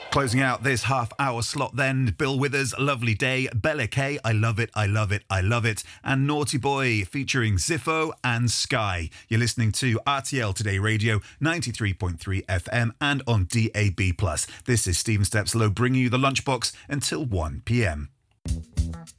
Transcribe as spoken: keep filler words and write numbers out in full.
Closing out this half-hour slot then, Bill Withers, Lovely Day, Bella K, I Love It, I Love It, I Love It, and Naughty Boy featuring Ziffo and Sky. You're listening to R T L Today Radio, ninety-three point three F M and on D A B plus. This is Stephen Stepslow bringing you the Lunchbox until one p m.